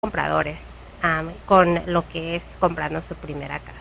compradores con lo que es comprando su primera casa.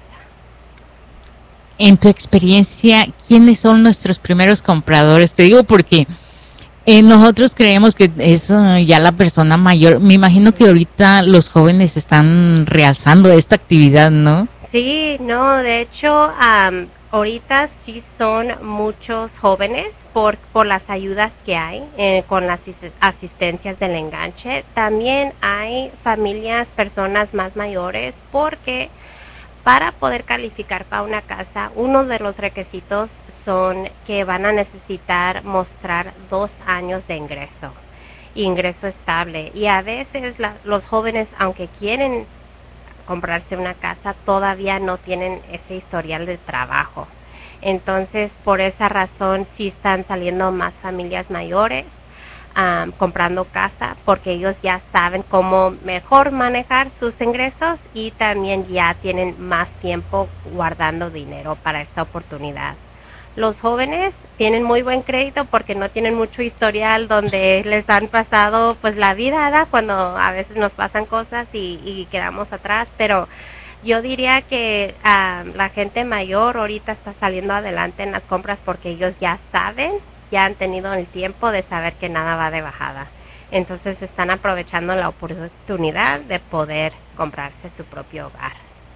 En tu experiencia, ¿quiénes son nuestros primeros compradores? Te digo porque nosotros creemos que es ya la persona mayor. Me imagino que ahorita los jóvenes están realzando esta actividad, ¿no? Sí, no, de hecho, ahorita sí son muchos jóvenes por las ayudas que hay con las asistencias del enganche. También hay familias, personas más mayores, porque para poder calificar para una casa, uno de los requisitos son que van a necesitar mostrar 2 años de ingreso estable. Y a veces los jóvenes, aunque quieren comprarse una casa, todavía no tienen ese historial de trabajo. Entonces, por esa razón, sí están saliendo más familias mayores comprando casa, porque ellos ya saben cómo mejor manejar sus ingresos y también ya tienen más tiempo guardando dinero para esta oportunidad. Los jóvenes tienen muy buen crédito porque no tienen mucho historial donde les han pasado pues la vida, ¿verdad? Cuando a veces nos pasan cosas y quedamos atrás, pero yo diría que la gente mayor ahorita está saliendo adelante en las compras porque ellos ya saben, ya han tenido el tiempo de saber que nada va de bajada. Entonces están aprovechando la oportunidad de poder comprarse su propio hogar.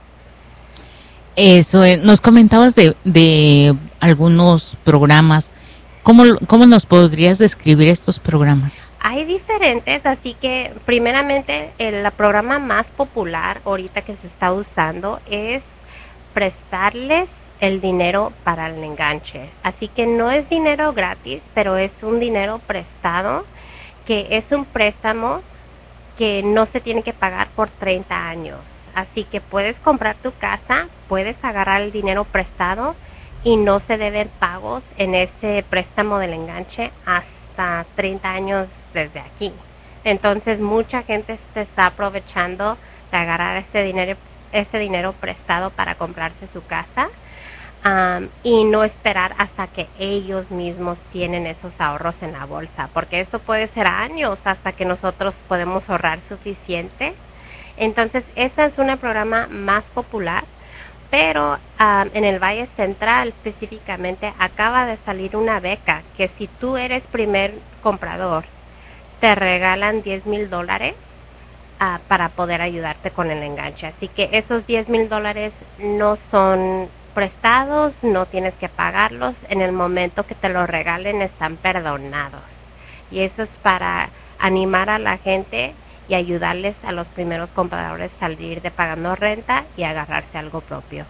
Eso, nos comentabas de algunos programas. ¿Cómo nos podrías describir estos programas? Hay diferentes, así que primeramente el programa más popular ahorita que se está usando es prestarles el dinero para el enganche. Así que no es dinero gratis, pero es un dinero prestado, que es un préstamo que no se tiene que pagar por 30 años. Así que puedes comprar tu casa, puedes agarrar el dinero prestado y no se deben pagos en ese préstamo del enganche hasta 30 años desde aquí. Entonces mucha gente te está aprovechando de agarrar ese dinero prestado para comprarse su casa y no esperar hasta que ellos mismos tienen esos ahorros en la bolsa, porque eso puede ser años hasta que nosotros podemos ahorrar suficiente. Entonces ese es un programa más popular, pero en el Valle Central específicamente acaba de salir una beca que si tú eres primer comprador te regalan $10,000 para poder ayudarte con el enganche. Así que esos $10,000 no son prestados, no tienes que pagarlos. En el momento que te lo regalen están perdonados. Y eso es para animar a la gente y ayudarles a los primeros compradores a salir de pagando renta y agarrarse algo propio.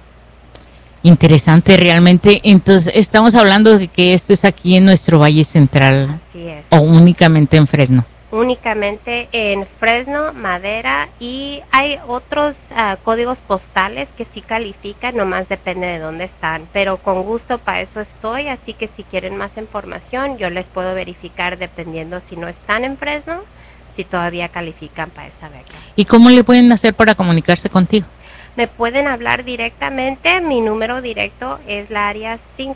Interesante realmente. Entonces, estamos hablando de que esto es aquí en nuestro Valle Central. Así es. O únicamente en Fresno. Únicamente en Fresno, Madera, y hay otros códigos postales que sí califican, nomás depende de dónde están, pero con gusto para eso estoy, así que si quieren más información yo les puedo verificar dependiendo si no están en Fresno, si todavía califican para esa beca. ¿Y cómo le pueden hacer para comunicarse contigo? Me pueden hablar directamente, mi número directo es la área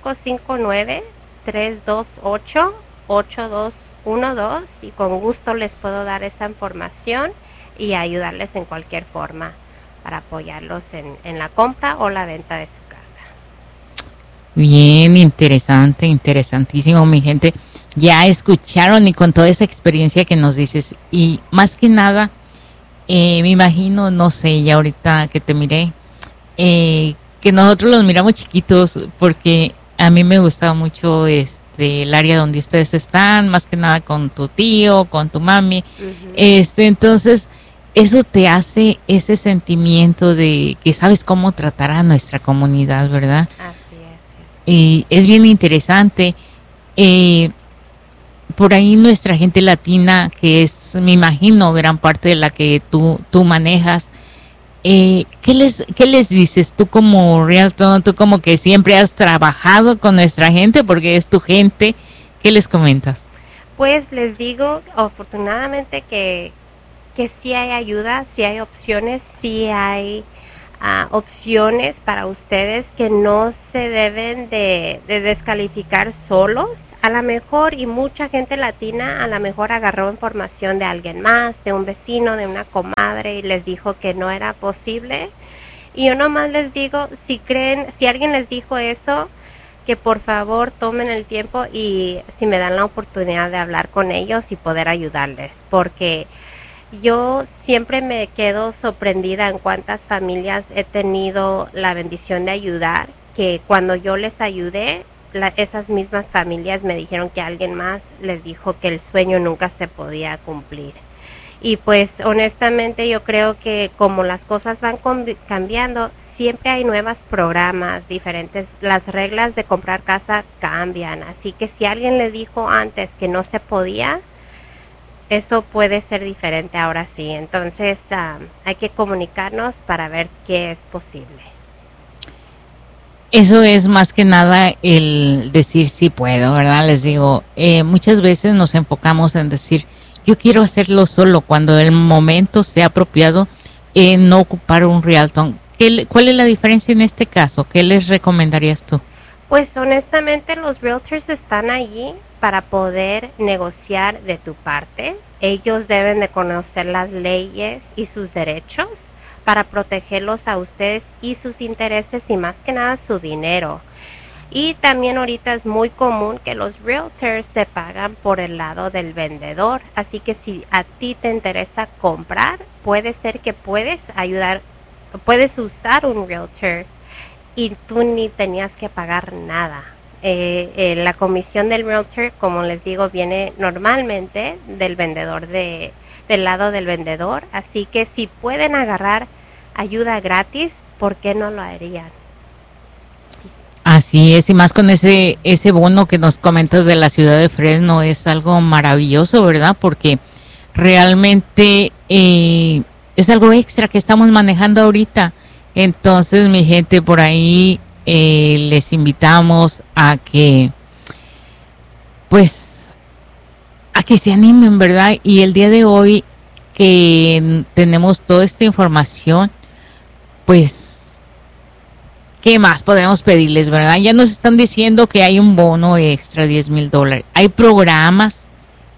559-328-8212 y con gusto les puedo dar esa información y ayudarles en cualquier forma para apoyarlos en la compra o la venta de su casa. Bien, interesante, interesantísimo, mi gente. Ya escucharon y con toda esa experiencia que nos dices y más que nada, me imagino, no sé, ya ahorita que te miré, que nosotros los miramos chiquitos porque a mí me gustaba mucho el área donde ustedes están, más que nada con tu tío, con tu mami. Entonces, eso te hace ese sentimiento de que sabes cómo tratar a nuestra comunidad, ¿verdad? Así es. Y es bien interesante. Por ahí nuestra gente latina, que es, me imagino, gran parte de la que tú manejas, ¿qué les dices? Tú como realtor, tú como que siempre has trabajado con nuestra gente porque es tu gente, ¿qué les comentas? Pues les digo, afortunadamente que sí hay ayuda, sí hay opciones, sí hay opciones para ustedes que no se deben de descalificar solos. A lo mejor, y mucha gente latina a lo mejor agarró información de alguien más, de un vecino, de una comadre, y les dijo que no era posible. Y yo nomás les digo, si alguien les dijo eso, que por favor tomen el tiempo y si me dan la oportunidad de hablar con ellos y poder ayudarles, porque yo siempre me quedo sorprendida en cuántas familias he tenido la bendición de ayudar, que cuando yo les ayudé, esas mismas familias me dijeron que alguien más les dijo que el sueño nunca se podía cumplir. Y pues honestamente yo creo que como las cosas van cambiando, siempre hay nuevos programas diferentes, las reglas de comprar casa cambian, así que si alguien le dijo antes que no se podía, eso puede ser diferente ahora sí. Entonces hay que comunicarnos para ver qué es posible. Eso es más que nada el decir sí puedo, ¿verdad? Les digo, muchas veces nos enfocamos en decir yo quiero hacerlo solo cuando el momento sea apropiado, no ocupar un realtor. ¿Cuál es la diferencia en este caso? ¿Qué les recomendarías tú? Pues honestamente los realtors están allí para poder negociar de tu parte. Ellos deben de conocer las leyes y sus derechos para protegerlos a ustedes y sus intereses y más que nada su dinero. Y también ahorita es muy común que los realtors se pagan por el lado del vendedor. Así que si a ti te interesa comprar, puede ser que puedes usar un realtor y tú ni tenías que pagar nada. La comisión del realtor, como les digo, viene normalmente del vendedor, del lado del vendedor. Así que si pueden agarrar ayuda gratis, ¿por qué no lo harían? Así es, y más con ese bono que nos comentas de la ciudad de Fresno, es algo maravilloso, ¿verdad? Porque realmente es algo extra que estamos manejando ahorita. Entonces, mi gente, por ahí les invitamos a que, pues, a que se animen, ¿verdad? Y el día de hoy que tenemos toda esta información, pues, ¿qué más podemos pedirles, verdad? Ya nos están diciendo que hay un bono extra, $10,000. Hay programas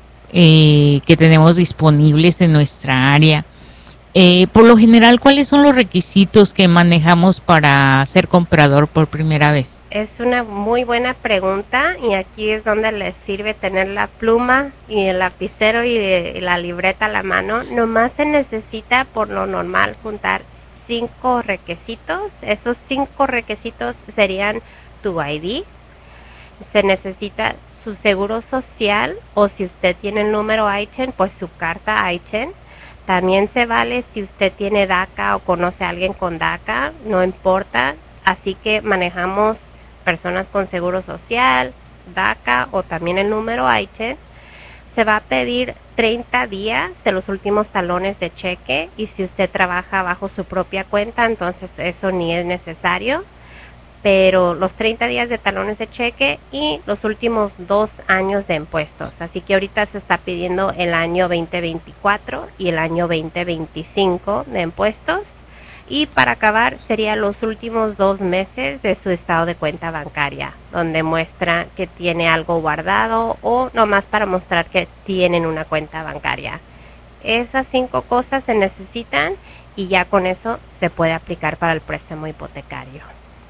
que tenemos disponibles en nuestra área. Por lo general, ¿cuáles son los requisitos que manejamos para ser comprador por primera vez? Es una muy buena pregunta y aquí es donde les sirve tener la pluma y el lapicero y la libreta a la mano. Nomás se necesita por lo normal juntar 5 requisitos. Esos 5 requisitos serían tu ID, se necesita su seguro social o si usted tiene el número ITIN, pues su carta ITIN. También se vale si usted tiene DACA o conoce a alguien con DACA, no importa. Así que manejamos personas con seguro social, DACA o también el número ITIN. Se va a pedir 30 días de los últimos talones de cheque y si usted trabaja bajo su propia cuenta, entonces eso ni es necesario. Pero los 30 días de talones de cheque y los últimos 2 años de impuestos. Así que ahorita se está pidiendo el año 2024 y el año 2025 de impuestos. Y para acabar sería los últimos 2 meses de su estado de cuenta bancaria, donde muestra que tiene algo guardado o nomás para mostrar que tienen una cuenta bancaria. Esas 5 cosas se necesitan y ya con eso se puede aplicar para el préstamo hipotecario.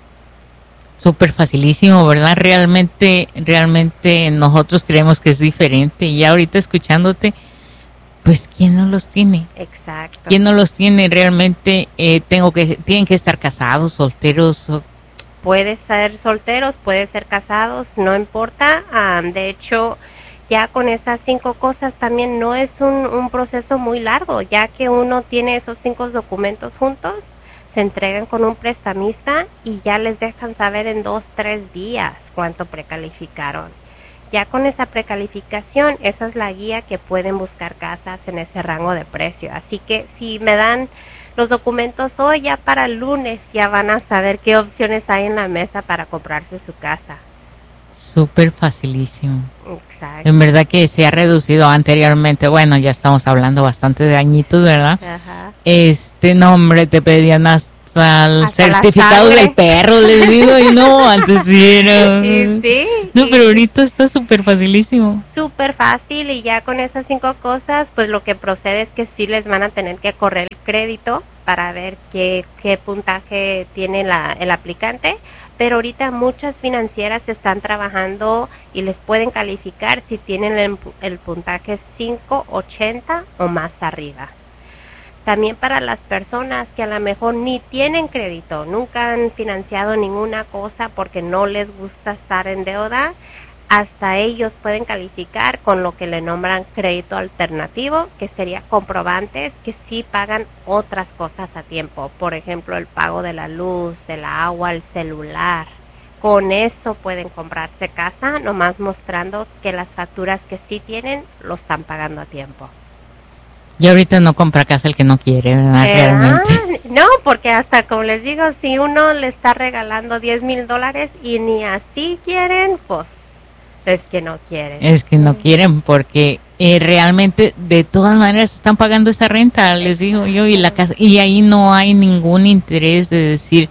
Súper facilísimo, ¿verdad? Realmente nosotros creemos que es diferente y ya ahorita escuchándote, pues ¿quién no los tiene? Exacto. ¿Quién no los tiene? Realmente tienen que estar casados, solteros. Puede ser solteros, puede ser casados, no importa. De hecho, ya con esas 5 cosas también no es un proceso muy largo, ya que uno tiene esos 5 documentos juntos, se entregan con un prestamista y ya les dejan saber en 2-3 días cuánto precalificaron. Ya con esa precalificación, esa es la guía que pueden buscar casas en ese rango de precio. Así que si me dan los documentos hoy, ya para el lunes ya van a saber qué opciones hay en la mesa para comprarse su casa. Súper facilísimo. Exacto. En verdad que se ha reducido anteriormente. Bueno, ya estamos hablando bastante de añitos, ¿verdad? Ajá. No, hombre, te pedían hasta hasta el Hasta la certificado sangre. del perro, les digo, y no, antes sí era. Y sí, No, y pero ahorita está súper facilísimo. súper fácil, y ya con esas 5 cosas, pues lo que procede es que sí les van a tener que correr el crédito para ver qué puntaje tiene el aplicante, pero ahorita muchas financieras están trabajando y les pueden calificar si tienen el puntaje 580 o más arriba. También para las personas que a lo mejor ni tienen crédito, nunca han financiado ninguna cosa porque no les gusta estar en deuda, hasta ellos pueden calificar con lo que le nombran crédito alternativo, que sería comprobantes que sí pagan otras cosas a tiempo. Por ejemplo, el pago de la luz, del agua, el celular. Con eso pueden comprarse casa, nomás mostrando que las facturas que sí tienen lo están pagando a tiempo. Y ahorita no compra casa el que no quiere, ¿verdad? Realmente. No, porque hasta como les digo, si uno le está regalando $10,000 y ni así quieren, pues es que no quieren. Es que no quieren porque realmente de todas maneras están pagando esa renta, les digo yo, y la casa, y ahí no hay ningún interés de decir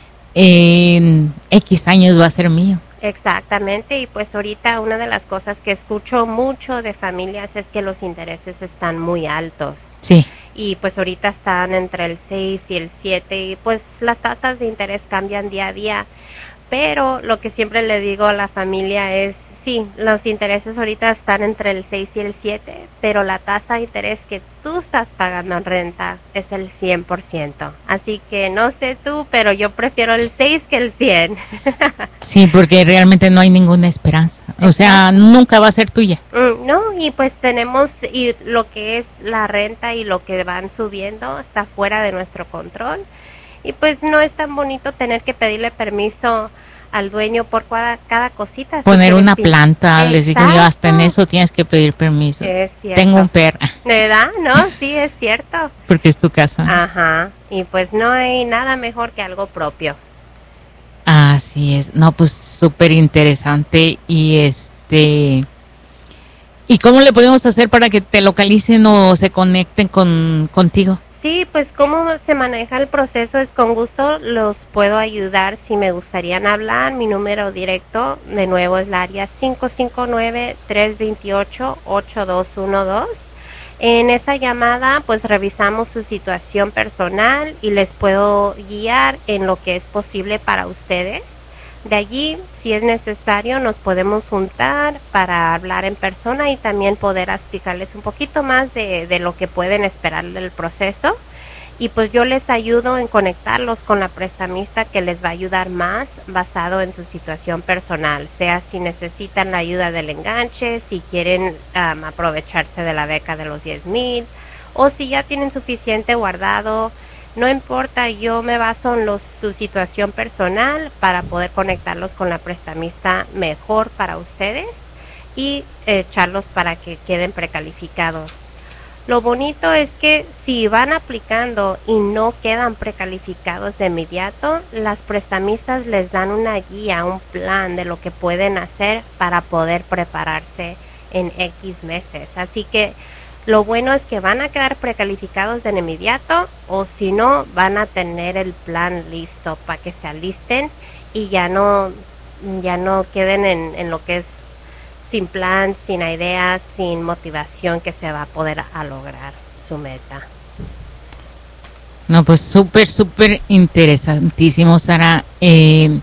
en X años va a ser mío. Exactamente, y pues ahorita una de las cosas que escucho mucho de familias es que los intereses están muy altos. Sí. Y pues ahorita están entre el 6 y el 7 y pues las tasas de interés cambian día a día. Pero lo que siempre le digo a la familia es, sí, los intereses ahorita están entre el 6 y el 7, pero la tasa de interés que tú estás pagando en renta es el 100%. Así que no sé tú, pero yo prefiero el 6 que el 100. Sí, porque realmente no hay ninguna esperanza. O sea, nunca va a ser tuya. No, y pues tenemos, y lo que es la renta y lo que van subiendo está fuera de nuestro control. Y pues no es tan bonito tener que pedirle permiso al dueño por cada cosita. Poner Si una quieres planta, les digo yo, hasta en eso tienes que pedir permiso. Es cierto. Tengo un perro. ¿Verdad? No, sí, es cierto. Porque es tu casa. Ajá, y pues no hay nada mejor que algo propio. Así es. No, pues súper interesante. ¿Y cómo le podemos hacer para que te localicen o se conecten contigo? Sí, pues cómo se maneja el proceso es con gusto, los puedo ayudar si me gustarían hablar. Mi número directo, de nuevo, es la área 559-328-8212. En esa llamada, pues revisamos su situación personal y les puedo guiar en lo que es posible para ustedes. De allí, si es necesario, nos podemos juntar para hablar en persona y también poder explicarles un poquito más de lo que pueden esperar del proceso. Y pues yo les ayudo en conectarlos con la prestamista que les va a ayudar más basado en su situación personal, sea si necesitan la ayuda del enganche, si quieren aprovecharse de la beca de los 10,000 o si ya tienen suficiente guardado. No importa, yo me baso en su situación personal para poder conectarlos con la prestamista mejor para ustedes y echarlos para que queden precalificados. Lo bonito es que si van aplicando y no quedan precalificados de inmediato, las prestamistas les dan una guía, un plan de lo que pueden hacer para poder prepararse en X meses. Así que lo bueno es que van a quedar precalificados de inmediato, o si no, van a tener el plan listo para que se alisten y ya no queden en lo que es sin plan, sin ideas, sin motivación que se va a poder lograr su meta. No, pues súper interesantísimo, Sara. En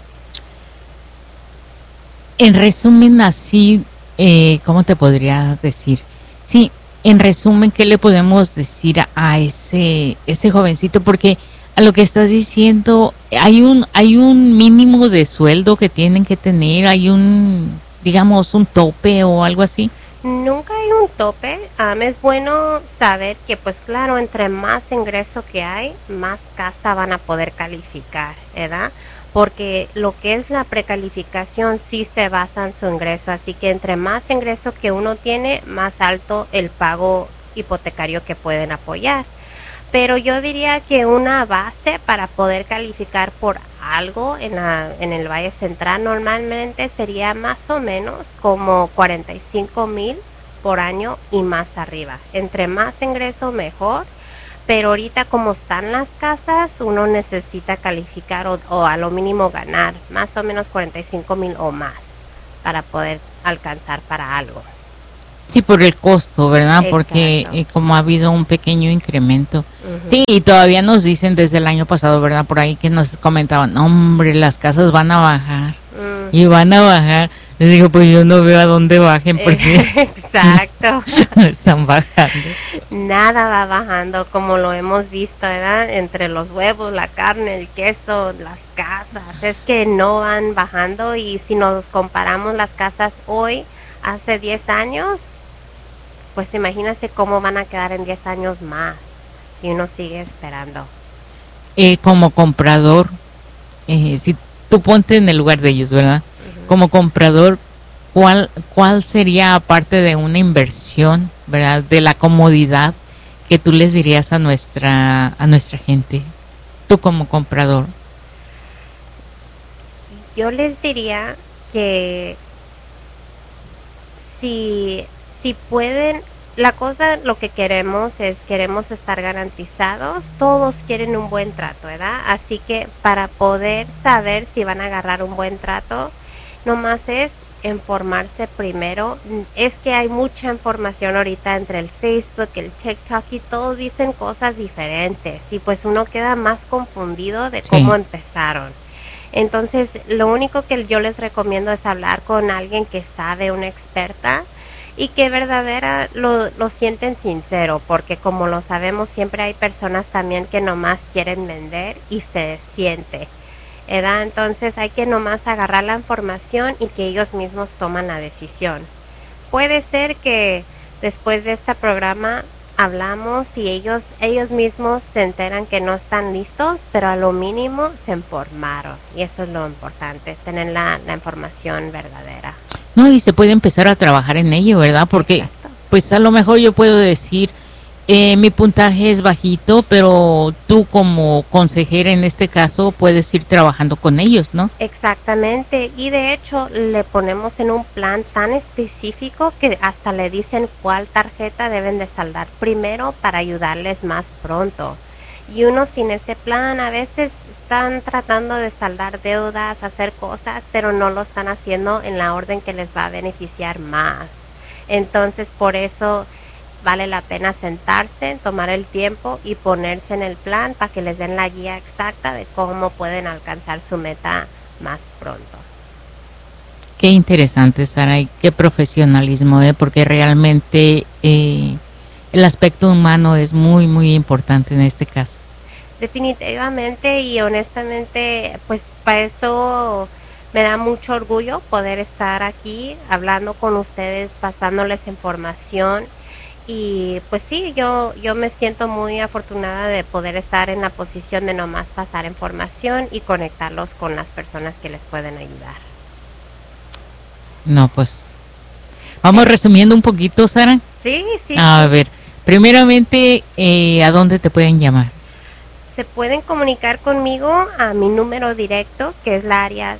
resumen, así, ¿cómo te podría decir? Sí, en resumen, ¿qué le podemos decir a ese jovencito? Porque a lo que estás diciendo, hay un mínimo de sueldo que tienen que tener, hay digamos, un tope o algo así. Nunca hay un tope. Es bueno saber que, pues claro, entre más ingreso que hay, más casa van a poder calificar, ¿verdad? Porque lo que es la precalificación sí se basa en su ingreso, así que entre más ingreso que uno tiene, más alto el pago hipotecario que pueden apoyar. Pero yo diría que una base para poder calificar por algo en el Valle Central normalmente sería más o menos como 45,000 por año y más arriba. Entre más ingreso mejor, pero ahorita como están las casas, uno necesita calificar o a lo mínimo ganar más o menos 45,000 o más para poder alcanzar para algo. Sí, por el costo, ¿verdad? Exacto. Porque como ha habido un pequeño incremento. Ujú. Sí, y todavía nos dicen desde el año pasado, ¿verdad? Por ahí que nos comentaban, hombre, las casas van a bajar y van a bajar. Les digo, pues yo no veo a dónde bajen porque Exacto. no están bajando. Nada va bajando como lo hemos visto, ¿verdad? Entre los huevos, la carne, el queso, las casas, es que no van bajando, y si nos comparamos las casas hoy, hace 10 años, pues imagínense cómo van a quedar en 10 años más si uno sigue esperando. Como comprador, si tú ponte en el lugar de ellos, ¿verdad? Como comprador, ¿cuál sería, aparte de una inversión, ¿verdad? De la comodidad que tú les dirías a nuestra gente? Tú como comprador. Yo les diría que si pueden, la cosa, lo que queremos estar garantizados, todos quieren un buen trato, ¿verdad? Así que para poder saber si van a agarrar un buen trato, nomás es informarse primero. Es que hay mucha información ahorita entre el Facebook, el TikTok, y todos dicen cosas diferentes, y pues uno queda más confundido de cómo empezaron. Entonces, lo único que yo les recomiendo es hablar con alguien que sabe, una experta, y que verdadera lo sienten sincero, porque como lo sabemos, siempre hay personas también que nomás quieren vender y se siente, ¿verdad? Entonces hay que nomás agarrar la información y que ellos mismos toman la decisión. Puede ser que después de este programa hablamos y ellos mismos se enteran que no están listos, pero a lo mínimo se informaron, y eso es lo importante, tener la información verdadera. No, y se puede empezar a trabajar en ello, ¿verdad? Porque Exacto. pues a lo mejor yo puedo decir, mi puntaje es bajito, pero tú como consejera en este caso puedes ir trabajando con ellos, ¿no? Exactamente, y de hecho le ponemos en un plan tan específico que hasta le dicen cuál tarjeta deben de saldar primero para ayudarles más pronto. Y uno sin ese plan a veces están tratando de saldar deudas, hacer cosas, pero no lo están haciendo en la orden que les va a beneficiar más. Entonces por eso vale la pena sentarse, tomar el tiempo y ponerse en el plan para que les den la guía exacta de cómo pueden alcanzar su meta más pronto. Qué interesante, Sara, y qué profesionalismo, porque realmente el aspecto humano es muy, muy importante en este caso. Definitivamente, y honestamente, pues para eso me da mucho orgullo poder estar aquí hablando con ustedes, pasándoles información. Y pues sí, yo me siento muy afortunada de poder estar en la posición de nomás pasar información y conectarlos con las personas que les pueden ayudar. No, pues vamos resumiendo un poquito, Sara. Sí. A ver, primeramente, ¿a dónde te pueden llamar? Se pueden comunicar conmigo a mi número directo, que es la área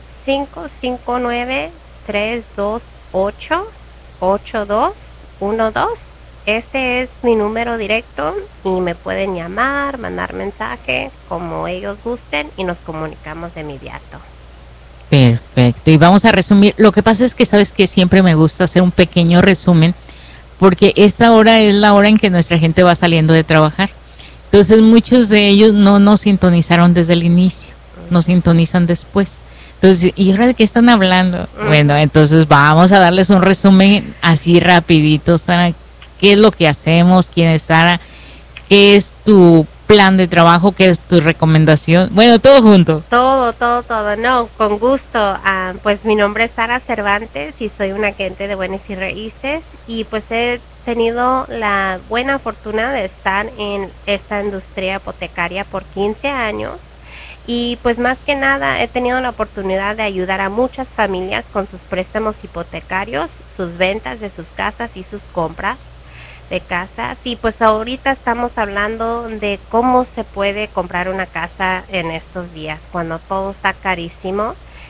559-328-8212. Ese es mi número directo y me pueden llamar, mandar mensaje, como ellos gusten, y nos comunicamos de inmediato. Perfecto, y vamos a resumir. Lo que pasa es que sabes que siempre me gusta hacer un pequeño resumen, porque esta hora es la hora en que nuestra gente va saliendo de trabajar. Entonces muchos de ellos no nos sintonizaron desde el inicio, nos sintonizan después. Entonces, ¿y ahora de qué están hablando? Bueno, entonces vamos a darles un resumen así rapidito, Sara. ¿Qué es lo que hacemos? ¿Quién es Sara? ¿Qué es tu plan de trabajo? ¿Qué es tu recomendación? Bueno, todo junto. Todo, no, con gusto. Pues mi nombre es Sara Cervantes y soy una agente de bienes y raíces, y pues he tenido la buena fortuna de estar en esta industria hipotecaria por 15 años. Y pues más que nada he tenido la oportunidad de ayudar a muchas familias con sus préstamos hipotecarios, sus ventas de sus casas y sus compras de casas. Y pues ahorita estamos hablando de cómo se puede comprar una casa en estos días cuando todo está carísimo,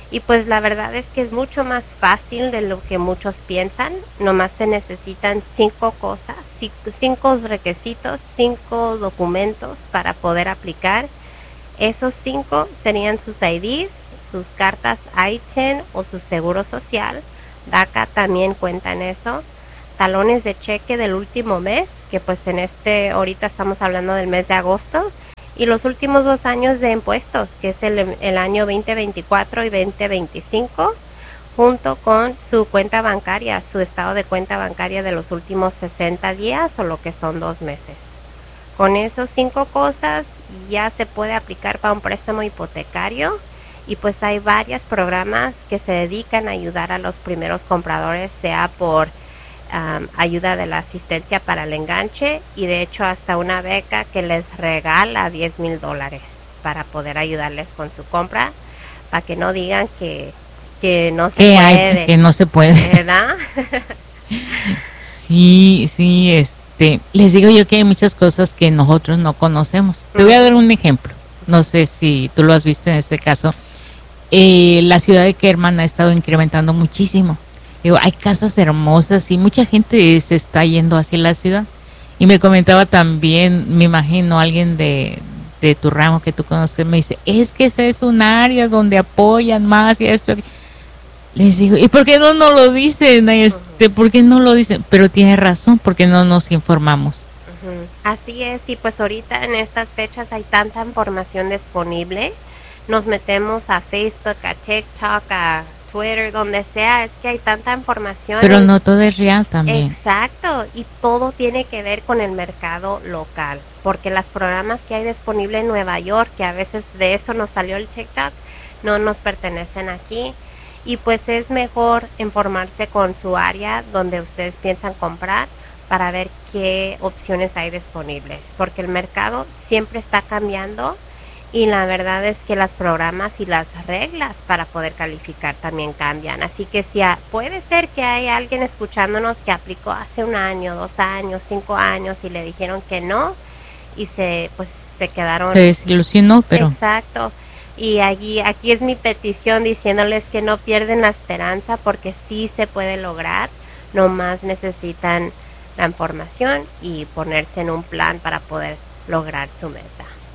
Y pues la verdad es que es mucho más fácil de lo que muchos piensan. Nomás se necesitan 5 cosas, 5 requisitos, 5 documentos para poder aplicar. Esos 5 serían sus IDs, sus cartas ITIN o su seguro social. DACA también cuenta en eso. Talones de cheque del último mes, que pues ahorita estamos hablando del mes de agosto. Y los últimos 2 años de impuestos, que es el año 2024 y 2025, junto con su cuenta bancaria, su estado de cuenta bancaria de los últimos 60 días o lo que son 2 meses. Con esos 5 cosas ya se puede aplicar para un préstamo hipotecario y pues hay varios programas que se dedican a ayudar a los primeros compradores, sea por ayuda de la asistencia para el enganche y de hecho hasta una beca que les regala $10,000 para poder ayudarles con su compra, para que no digan que no se puede. Que no se puede, ¿verdad? Sí, les digo yo que hay muchas cosas que nosotros no conocemos. Te voy a dar un ejemplo, no sé si tú lo has visto en este caso. La ciudad de Kerman ha estado incrementando muchísimo. Digo, hay casas hermosas y mucha gente se está yendo hacia la ciudad. Y me comentaba también, me imagino, alguien de tu ramo que tú conoces, me dice, es que esa es un área donde apoyan más y esto. Les digo, ¿y por qué no nos lo dicen? ¿Por qué no lo dicen? Pero tiene razón, porque no nos informamos. Así es, y pues ahorita en estas fechas hay tanta información disponible. Nos metemos a Facebook, a TikTok, a Twitter, donde sea, es que hay tanta información. Pero no todo es real también. Exacto, y todo tiene que ver con el mercado local, porque los programas que hay disponible en Nueva York, que a veces de eso nos salió el TikTok, no nos pertenecen aquí, y pues es mejor informarse con su área donde ustedes piensan comprar para ver qué opciones hay disponibles, porque el mercado siempre está cambiando. Y la verdad es que los programas y las reglas para poder calificar también cambian. Así que puede ser que hay alguien escuchándonos que aplicó hace 1 año, 2 años, 5 años y le dijeron que no y se quedaron. Se desilusionó, pero. Exacto. Y aquí es mi petición diciéndoles que no pierden la esperanza porque sí se puede lograr. Nomás necesitan la información y ponerse en un plan para poder lograr su meta.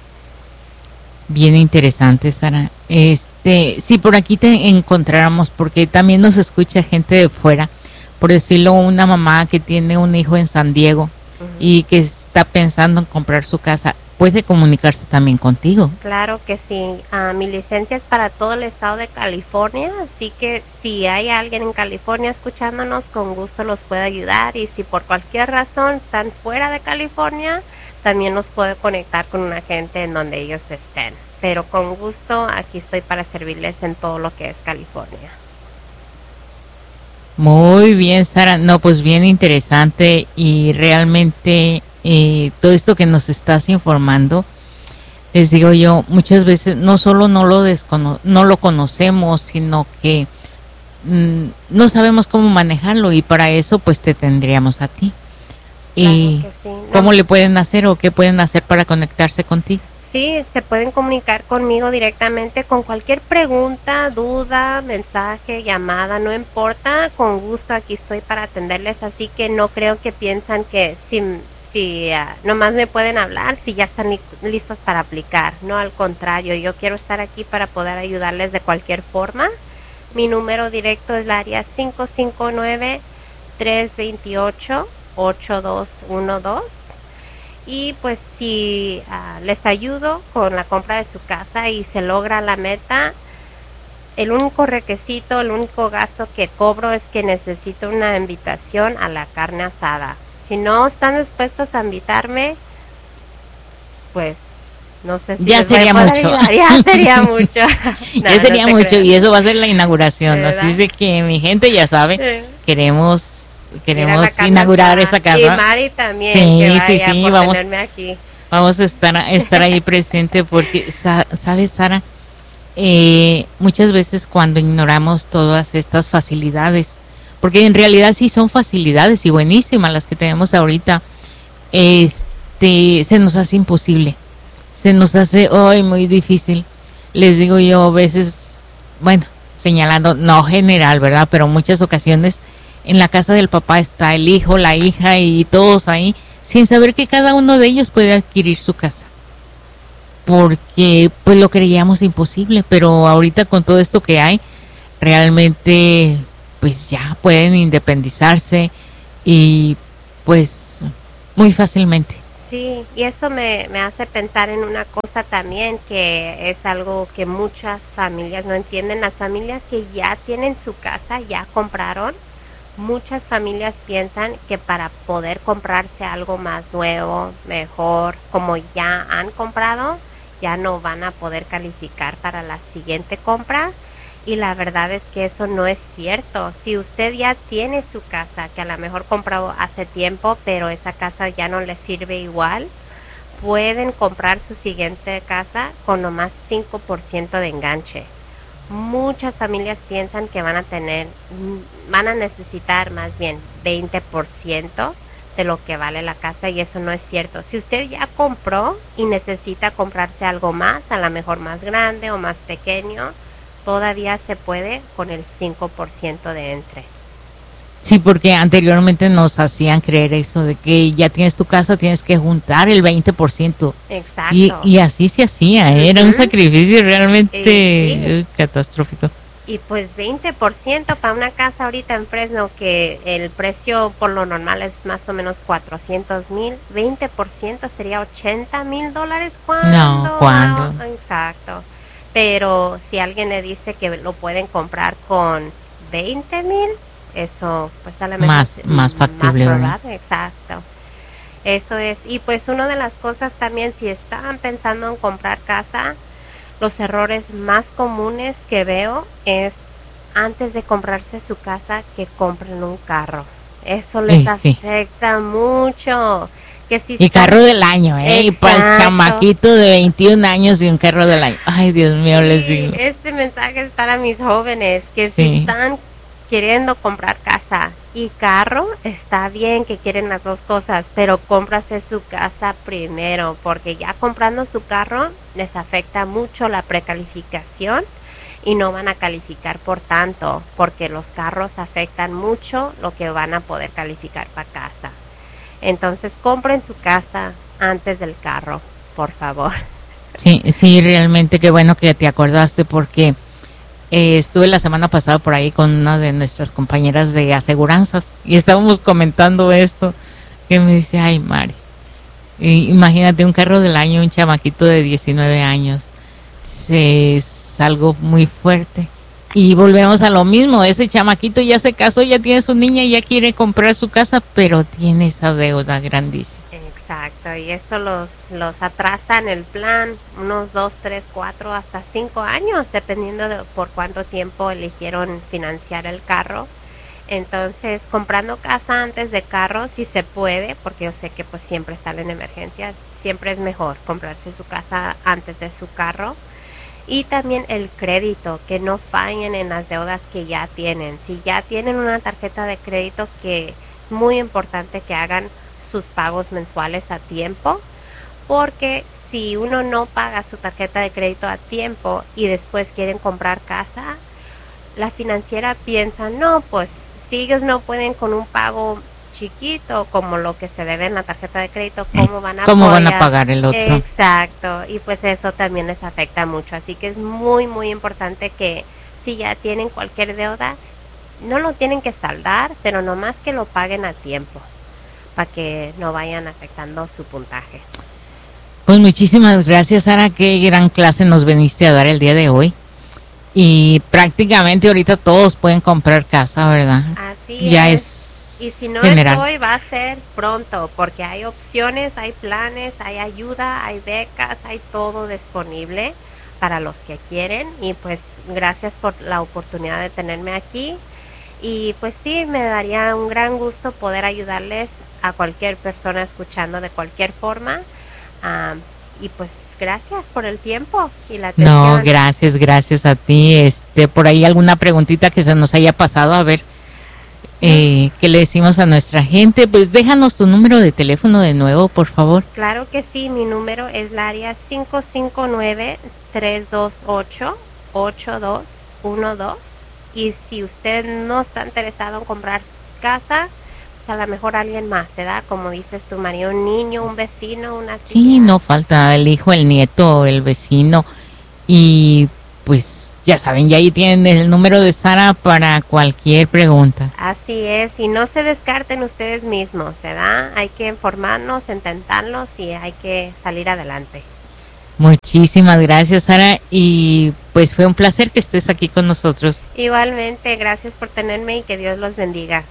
Bien interesante, Sara. Si por aquí te encontráramos, porque también nos escucha gente de fuera, por decirlo, una mamá que tiene un hijo en San Diego y que está pensando en comprar su casa, puede comunicarse también contigo. Claro que sí. Mi licencia es para todo el estado de California, así que si hay alguien en California escuchándonos, con gusto los puede ayudar. Y si por cualquier razón están fuera de California, también nos puede conectar con un agente en donde ellos estén. Pero con gusto, aquí estoy para servirles en todo lo que es California. Muy bien, Sara. No, pues bien interesante y realmente todo esto que nos estás informando, les digo yo, muchas veces no solo no lo conocemos, sino que no sabemos cómo manejarlo y para eso pues te tendríamos a ti. ¿Y claro que sí, no. cómo le pueden hacer o qué pueden hacer para conectarse contigo? Sí, se pueden comunicar conmigo directamente con cualquier pregunta, duda, mensaje, llamada, no importa, con gusto aquí estoy para atenderles, así que no creo que piensan que si nomás me pueden hablar si ya están listos para aplicar, no, al contrario, yo quiero estar aquí para poder ayudarles de cualquier forma. Mi número directo es la área 559-328-8212 y pues si les ayudo con la compra de su casa y se logra la meta, el único requisito, el único gasto que cobro es que necesito una invitación a la carne asada. Si no están dispuestos a invitarme, pues no sé si ya sería mucho. Ya sería mucho. Ya sería mucho y eso va a ser la inauguración, ¿no? Así es que mi gente ya sabe, queremos inaugurar esa casa. Y Mari también, sí, que vaya sí, por tenerme aquí. Vamos a estar ahí presente porque, ¿sabes, Sara? Muchas veces cuando ignoramos todas estas facilidades, porque en realidad sí son facilidades y buenísimas las que tenemos ahorita, se nos hace imposible, se nos hace hoy muy difícil. Les digo yo a veces, bueno, señalando, no general, ¿verdad? Pero muchas ocasiones en la casa del papá está el hijo, la hija y todos ahí, sin saber que cada uno de ellos puede adquirir su casa. Porque pues lo creíamos imposible, pero ahorita con todo esto que hay, realmente pues ya pueden independizarse y pues muy fácilmente. Sí, y eso me hace pensar en una cosa también que es algo que muchas familias no entienden. Las familias que ya tienen su casa, ya compraron, muchas familias piensan que para poder comprarse algo más nuevo, mejor, como ya han comprado, ya no van a poder calificar para la siguiente compra. Y la verdad es que eso no es cierto. Si usted ya tiene su casa, que a lo mejor compró hace tiempo, pero esa casa ya no le sirve igual, pueden comprar su siguiente casa con nomás 5% de enganche. Muchas familias piensan que van a necesitar más bien 20% de lo que vale la casa, y eso no es cierto. Si usted ya compró y necesita comprarse algo más, a lo mejor más grande o más pequeño, todavía se puede con el 5% de entre. Sí, porque anteriormente nos hacían creer eso de que ya tienes tu casa, tienes que juntar el 20%. Exacto. Y así se hacía, era un sacrificio realmente catastrófico. Y pues 20% para una casa ahorita en Fresno, que el precio por lo normal es más o menos 400,000, 20% sería $80,000. ¿Cuándo? No, ¿cuándo? Exacto. Pero si alguien le dice que lo pueden comprar con 20,000, eso pues sale más factible, más probable. Exacto. Eso es. Y pues una de las cosas también, si están pensando en comprar casa, los errores más comunes que veo es antes de comprarse su casa que compren un carro. Eso les afecta mucho. Que si y carro del año, y para el chamaquito de 21 años y un carro del año. Ay, Dios mío, les digo. Este mensaje es para mis jóvenes que si están queriendo comprar casa y carro, está bien que quieren las dos cosas, pero cómprase su casa primero, porque ya comprando su carro les afecta mucho la precalificación y no van a calificar por tanto, porque los carros afectan mucho lo que van a poder calificar para casa. Entonces compren su casa antes del carro, por favor. Sí, realmente qué bueno que te acordaste, porque estuve la semana pasada por ahí con una de nuestras compañeras de aseguranzas y estábamos comentando esto, que me dice, ay Mari, imagínate un carro del año, un chamaquito de 19 años, es algo muy fuerte. Y volvemos a lo mismo, ese chamaquito ya se casó, ya tiene su niña, ya quiere comprar su casa, pero tiene esa deuda grandísima. Exacto, y eso los atrasa en el plan unos 2, 3, 4, hasta 5 años, dependiendo de por cuánto tiempo eligieron financiar el carro. Entonces, comprando casa antes de carro, si se puede, porque yo sé que pues siempre salen emergencias, siempre es mejor comprarse su casa antes de su carro. Y también el crédito, que no fallen en las deudas que ya tienen. Si ya tienen una tarjeta de crédito, que es muy importante que hagan sus pagos mensuales a tiempo, porque si uno no paga su tarjeta de crédito a tiempo y después quieren comprar casa, la financiera piensa, no, pues si ellos no pueden con un pago chiquito como lo que se debe en la tarjeta de crédito, ¿cómo van a pagar el otro? Exacto, y pues eso también les afecta mucho, así que es muy muy importante que si ya tienen cualquier deuda, no lo tienen que saldar, pero nomás que lo paguen a tiempo, para que no vayan afectando su puntaje. Pues muchísimas gracias, Sara, qué gran clase nos veniste a dar el día de hoy. Y prácticamente ahorita todos pueden comprar casa, ¿verdad? Así ya es. Y si no general. es hoy, va a ser pronto, porque hay opciones, hay planes, hay ayuda, hay becas, hay todo disponible para los que quieren. Y pues gracias por la oportunidad de tenerme aquí. Y pues sí, me daría un gran gusto poder ayudarles a cualquier persona escuchando de cualquier forma. Y pues gracias por el tiempo y la atención. No, gracias a ti. Por ahí alguna preguntita que se nos haya pasado, a ver. ¿Qué le decimos a nuestra gente? Pues déjanos tu número de teléfono de nuevo, por favor. Claro que sí, mi número es el área 559-328-82 612. Y si usted no está interesado en comprar casa, pues a lo mejor alguien más, ¿verdad? Como dices tú, María, un niño, un vecino, una tía. Sí, no falta el hijo, el nieto, el vecino. Y pues ya saben, ya ahí tienen el número de Sara para cualquier pregunta. Así es, y no se descarten ustedes mismos, ¿verdad? Hay que informarnos, intentarlos y hay que salir adelante. Muchísimas gracias, Sara, y pues fue un placer que estés aquí con nosotros. Igualmente, gracias por tenerme y que Dios los bendiga.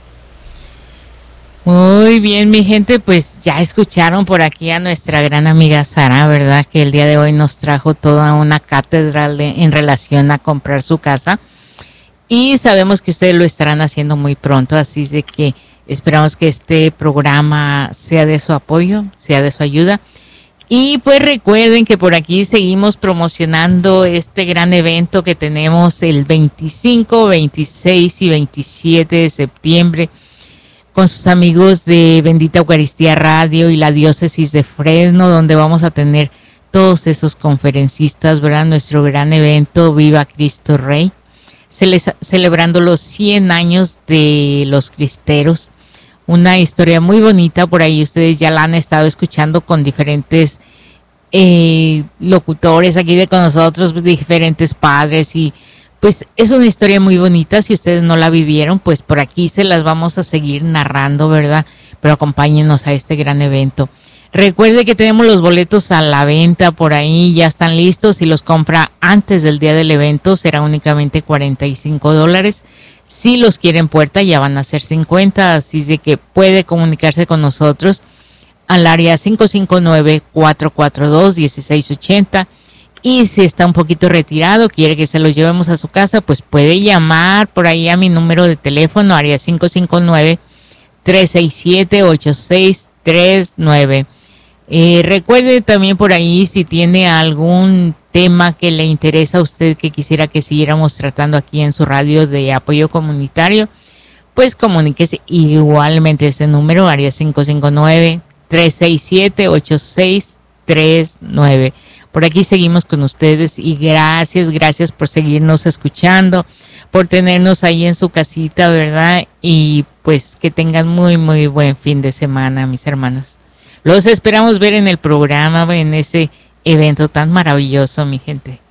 Muy bien, mi gente, pues ya escucharon por aquí a nuestra gran amiga Sara, ¿verdad? Que el día de hoy nos trajo toda una cátedra en relación a comprar su casa. Y sabemos que ustedes lo estarán haciendo muy pronto, así de que esperamos que este programa sea de su apoyo, sea de su ayuda. Y pues recuerden que por aquí seguimos promocionando este gran evento que tenemos el 25, 26 y 27 de septiembre con sus amigos de Bendita Eucaristía Radio y la Diócesis de Fresno, donde vamos a tener todos esos conferencistas, ¿verdad? Nuestro gran evento Viva Cristo Rey, celebrando los 100 años de los cristeros. Una historia muy bonita, por ahí ustedes ya la han estado escuchando con diferentes locutores aquí con nosotros, diferentes padres, y pues es una historia muy bonita. Si ustedes no la vivieron, pues por aquí se las vamos a seguir narrando, ¿verdad? Pero acompáñenos a este gran evento. Recuerde que tenemos los boletos a la venta por ahí, ya están listos. Si los compra antes del día del evento será únicamente $45. Si los quiere en puerta ya van a ser 50, así de que puede comunicarse con nosotros al área 559-442-1680. Y si está un poquito retirado, quiere que se los llevemos a su casa, pues puede llamar por ahí a mi número de teléfono, área 559-367-8639. Recuerde también por ahí, si tiene algún tema que le interesa a usted, que quisiera que siguiéramos tratando aquí en su radio de apoyo comunitario, pues comuníquese igualmente ese número, área 559-367-8639. Por aquí seguimos con ustedes y gracias por seguirnos escuchando, por tenernos ahí en su casita, ¿verdad? Y pues que tengan muy, muy buen fin de semana, mis hermanos. Los esperamos ver en el programa, en ese evento tan maravilloso, mi gente.